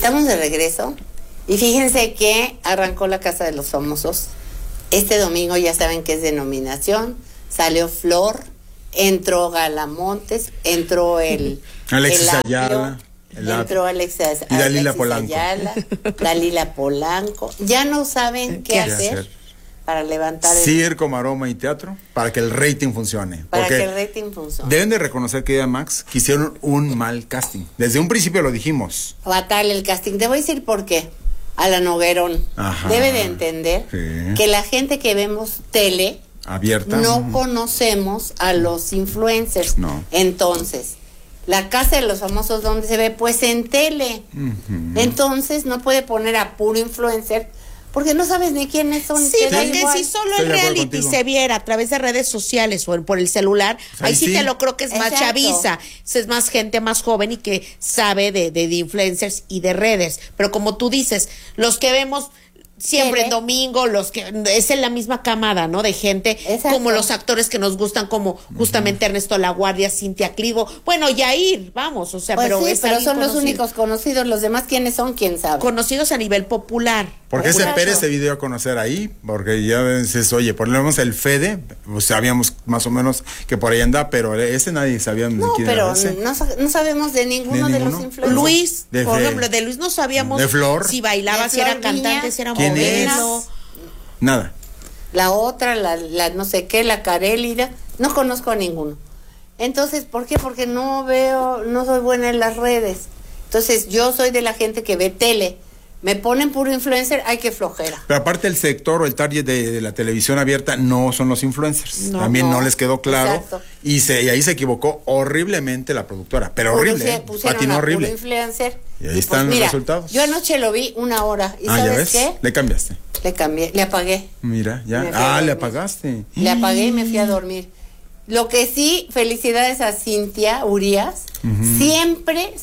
Estamos de regreso y fíjense que arrancó la Casa de los Famosos. Este domingo ya saben que es de nominación. Salió Flor, entró Gala Montes, entró Alexis Ayala. Entró Alexis y Dalila Polanco. Ayala, Dalila Polanco. Ya no saben qué hacer para levantar circo, maroma y teatro para que el rating funcione. Para que el rating funcione. Deben de reconocer, querida Max, que hicieron un mal casting. Desde un principio lo dijimos. Fatal el casting. Te voy a decir por qué. Alan Noguerón debe de entender que la gente que vemos tele abierta no conocemos a los influencers. No. Entonces, la Casa de los Famosos, ¿dónde se ve? Pues en tele. Entonces no puede poner a puro influencer porque no sabes ni quiénes son. Sí, porque si solo el reality se viera a través de redes sociales o por el celular, ahí sí te lo creo que es más chaviza, es más gente más joven y que sabe de influencers y de redes. Pero como tú dices, los que vemos siempre en domingo, los que es en la misma camada, ¿no? De gente, como los actores que nos gustan, como justamente Ernesto Laguardia, Cintia Clivo, bueno, Yair, vamos, o sea, pues pero sí, pero son los únicos conocidos, los demás quiénes son, quién sabe. Conocidos a nivel popular. ¿Por qué Pérez se dio a conocer ahí? Porque ya dices, oye, ponemos el Fede, pues sabíamos más o menos que por ahí anda, pero ese nadie sabía quién era ese. No sabemos de ninguno de los influencers. Luis, por ejemplo, de Luis no sabíamos de Flor, si bailaba, si era cantante, si era modelo. Nada. La otra, la no sé qué, la Carélida, no conozco a ninguno. Entonces, ¿por qué? Porque no soy buena en las redes. Entonces, yo soy de la gente que ve tele. Me ponen puro influencer, hay que flojera. Pero aparte el sector o el target de la televisión abierta no son los influencers. También no les quedó claro. Exacto. Y ahí se equivocó horriblemente la productora. Pero horrible, patinó horrible. Puro influencer. Y ahí están los resultados. Yo anoche lo vi 1 hora. ¿Y sabes ya ves? qué? Le cambiaste. Le cambié, le apagué. Mira, ya. Le apagaste. Le apagué y me fui a dormir. Lo que sí, felicidades a Cintia Urias. Siempre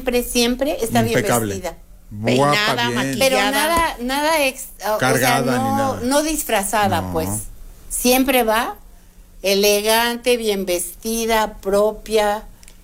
está impecable. Bien vestida. Peinada, maquillada. Pero nada cargada, ni nada. No disfrazada, pues. Siempre va elegante, bien vestida, propia.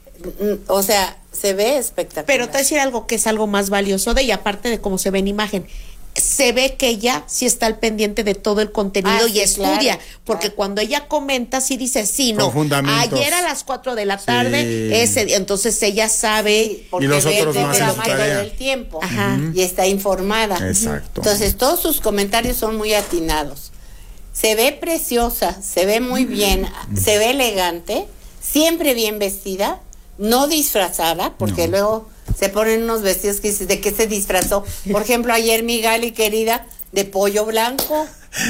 O sea, se ve espectacular. Pero te voy a decir algo que es algo más valioso de ella, aparte de cómo se ve en imagen. Se ve que ella sí está al pendiente de todo el contenido y estudia, porque cuando ella comenta sí dice, ayer a las 4 de la tarde, entonces ella sabe, porque y los otros no hacen su tarea todo el tiempo y está informada. Exacto. Entonces todos sus comentarios son muy atinados. Se ve preciosa, se ve muy bien, se ve elegante, siempre bien vestida, no disfrazada, porque luego se ponen unos vestidos que dices, ¿de qué se disfrazó? Por ejemplo, ayer mi Gali querida, de pollo blanco.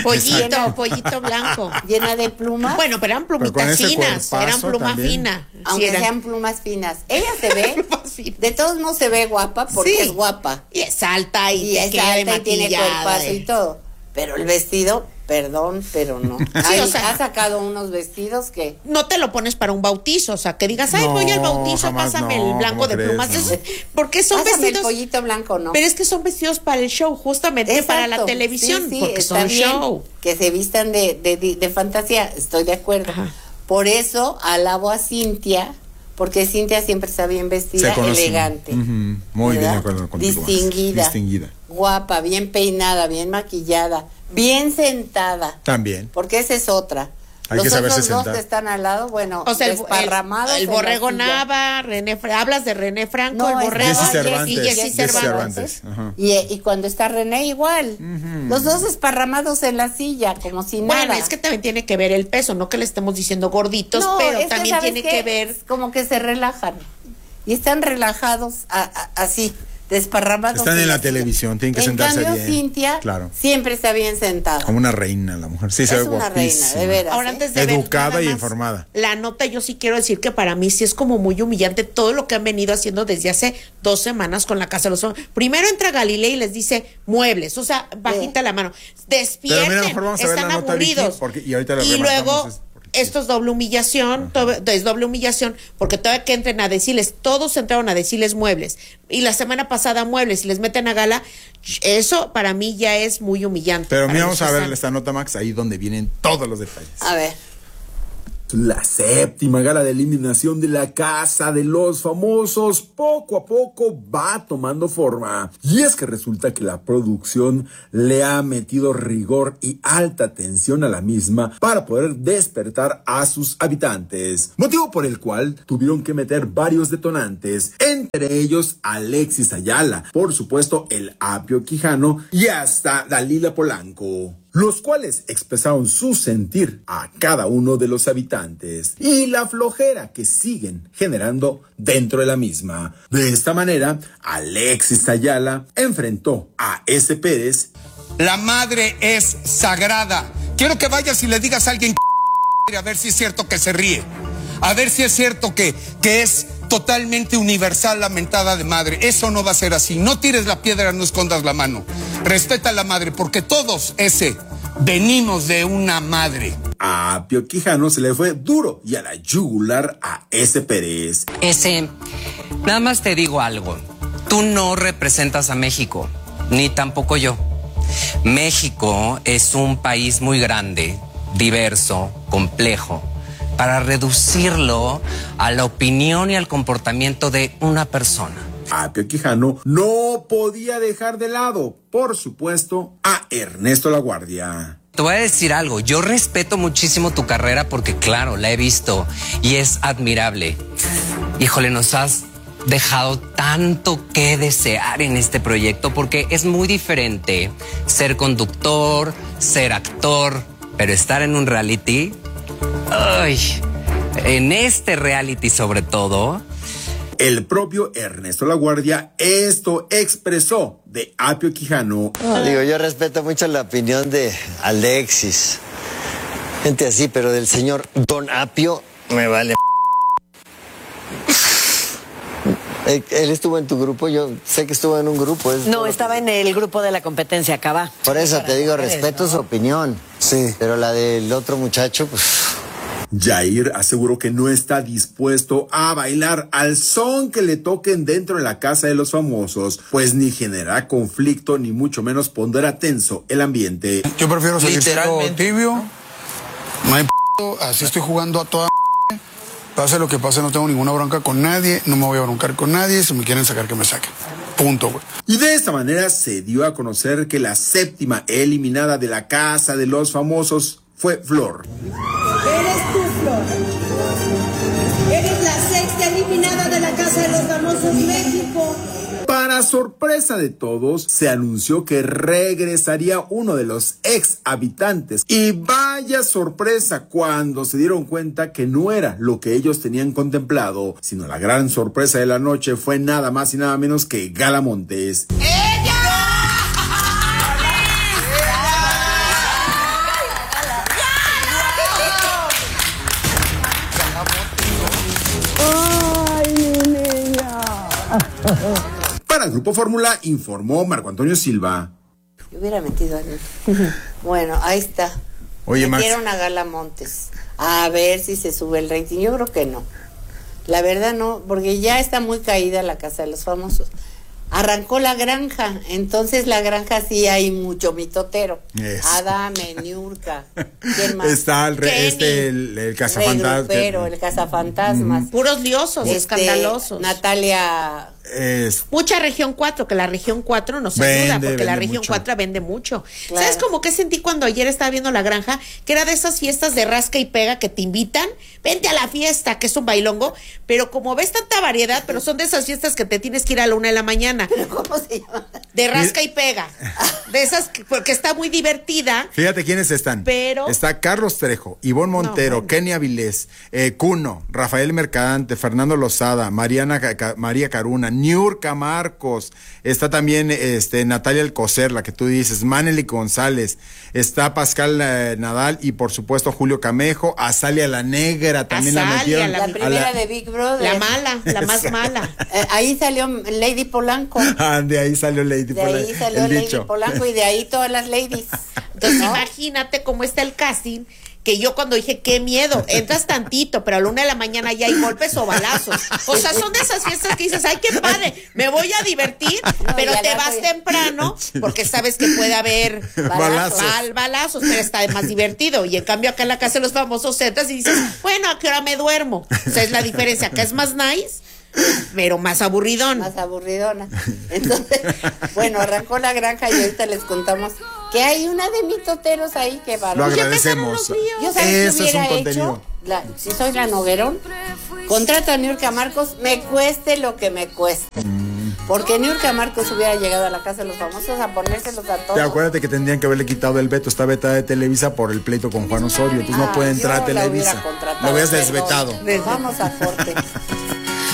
Pollito blanco. Llena de plumas. Bueno, pero eran plumitas finas, eran plumas finas. Aunque sean plumas finas. Ella se ve, de todos modos se ve guapa, porque es guapa. Y es alta y tiene cuerpazo y todo. Pero el vestido, perdón, pero no. Ha sacado unos vestidos que... No te lo pones para un bautizo, o sea, que digas, voy al bautizo, pásame el blanco de plumas. Porque son vestidos... el pollito blanco, ¿no? Pero es que son vestidos para el show, justamente para la televisión, porque son show. Que se vistan de fantasía, estoy de acuerdo. Por eso alabo a Cintia, porque Cintia siempre está bien vestida, elegante. Muy bien de acuerdo contigo. Distinguida. Guapa, bien peinada, bien maquillada, bien sentada. También. Porque esa es otra. Hay que saberse otros dos sentar. que están al lado, bueno, o sea, desparramados. El Borrego Nava, hablas de René Franco, el Borrego y Jessy Cervantes. Y cuando está René igual. Los dos desparramados en la silla, como si nada. Bueno, es que también tiene que ver el peso, no que le estemos diciendo gorditos, pero también tiene que ver. Como que se relajan. Y están relajados así. Desparramados. Están en la televisión, tienen que sentarse bien. En cambio, Cintia siempre está bien sentada. Como una reina la mujer. Sí, se ve guapísima. Es una reina, de veras. Ahora, antes de educada y informada. La nota, yo sí quiero decir que para mí sí es como muy humillante todo lo que han venido haciendo desde hace 2 semanas con la Casa de los Famosos. Primero entra Galilea y les dice muebles, o sea, bajita la mano. Despierten, pero mira, mejor vamos a ver están la nota, aburridos. Vicky, y ahorita y luego... Esto es doble humillación, porque todavía que entren a decirles, todos entraron a decirles muebles, y la semana pasada muebles, y les meten a Gala, eso para mí ya es muy humillante. Pero mira, vamos a ver esta nota, Max, ahí donde vienen todos los detalles. A ver. La séptima gala de eliminación de la Casa de los Famosos poco a poco va tomando forma. Y es que resulta que la producción le ha metido rigor y alta tensión a la misma para poder despertar a sus habitantes. Motivo por el cual tuvieron que meter varios detonantes, entre ellos Alexis Ayala, por supuesto el Apio Quijano y hasta Dalila Polanco, los cuales expresaron su sentir a cada uno de los habitantes y la flojera que siguen generando dentro de la misma. De esta manera, Alexis Ayala enfrentó a S. Pérez. La madre es sagrada. Quiero que vayas y le digas a alguien a ver si es cierto que se ríe. A ver si es cierto que es totalmente universal la mentada de madre. Eso no va a ser así. No tires la piedra, no escondas la mano. Respeta a la madre, porque todos venimos de una madre. A Apio Quijano se le fue duro y a la yugular a S. Pérez. Nada más te digo algo. Tú no representas a México, ni tampoco yo. México es un país muy grande, diverso, complejo, para reducirlo a la opinión y al comportamiento de una persona. Apio Quijano no podía dejar de lado, por supuesto, a Ernesto La Guardia. Te voy a decir algo, yo respeto muchísimo tu carrera porque claro, la he visto y es admirable. Híjole, nos has dejado tanto que desear en este proyecto porque es muy diferente ser conductor, ser actor, pero estar en un reality, ay, en este reality sobre todo. El propio Ernesto La Guardia esto expresó de Apio Quijano. Yo respeto mucho la opinión de Alexis, gente así, pero del señor Don Apio me vale. Él estuvo en tu grupo, yo sé que estuvo en un grupo. No, estaba en el grupo de la competencia, acá va. Por eso te digo, respeto su opinión. Sí. Pero la del otro muchacho, pues... Jair aseguró que no está dispuesto a bailar al son que le toquen dentro de la Casa de los Famosos, pues ni generará conflicto ni mucho menos pondrá tenso el ambiente. Yo prefiero seguir siendo tibio, no hay así estoy jugando a toda pase lo que pase, no tengo ninguna bronca con nadie, no me voy a broncar con nadie, si me quieren sacar que me saquen. Punto, güey. Y de esta manera se dio a conocer que la séptima eliminada de la Casa de los Famosos fue Flor. Eres tú, Flor. Eres la sexta eliminada de la Casa de los Famosos México. Para sorpresa de todos, se anunció que regresaría uno de los ex habitantes. Y vaya sorpresa cuando se dieron cuenta que no era lo que ellos tenían contemplado, sino la gran sorpresa de la noche fue nada más y nada menos que Gala Montes. Para el Grupo Fórmula informó Marco Antonio Silva. Yo hubiera metido a él. Bueno, ahí está. Oye, metieron a Gala Montes. A ver si se sube el rating. Yo creo que no. La verdad no, porque ya está muy caída la Casa de los Famosos. Arrancó La Granja, entonces La Granja sí hay mucho mitotero. Adame, Niurka, ¿quién más? Está el cazafantasmas. El cazafantasmas. Puros liosos, escandalosos. Natalia... Mucha región 4, que la región 4 nos ayuda, porque la región 4 vende mucho. Claro. ¿Sabes cómo que sentí cuando ayer estaba viendo La Granja? Que era de esas fiestas de rasca y pega que te invitan, vente a la fiesta, que es un bailongo, pero como ves tanta variedad, pero son de esas fiestas que te tienes que ir a la 1 de la mañana. ¿Pero cómo se llama? De rasca y pega. De esas, porque está muy divertida. Fíjate quiénes están. Pero... Está Carlos Trejo, Ivonne Montero, Kenia Vilés, Cuno, Rafael Mercadante, Fernando Lozada, María Caruna, Niurka Marcos, está también Natalia Alcocer, la que tú dices, Manely González, está Pascal Nadal y por supuesto Julio Camejo, Azalia la Negra también Azalia, la metieron. La primera de Big Brother. La mala, la más mala. Ahí salió Lady Polanco. De ahí salió Lady Polanco. De ahí salió Lady Polanco y de ahí todas las ladies. Entonces imagínate cómo está el casting, que yo cuando dije, qué miedo, entras tantito, pero a la 1 de la mañana ya hay golpes o balazos. O sea, son de esas fiestas que dices, ay, qué padre, me voy a divertir, pero te vas temprano, porque sabes que puede haber balazos, pero está más divertido. Y en cambio acá en la casa de los famosos entras y dices, bueno, ¿a qué hora me duermo? O sea, es la diferencia, acá es más nice, pero más aburridón. Más aburridona. Entonces, bueno, arrancó la granja y ahorita les contamos que hay una de mitoteros ahí que va. Lo agradecemos. Yo sabes que hubiera hecho, si soy la Noguerón, contrato a Niurka Marcos, me cueste lo que me cueste. Porque Niurka Marcos hubiera llegado a la casa de los famosos a ponérselos a todos. Acuérdate que tendrían que haberle quitado el veto. Está vetada de Televisa por el pleito con Juan Osorio. Entonces no puede entrar a Televisa. Lo hubieras desvetado. Vamos a corte.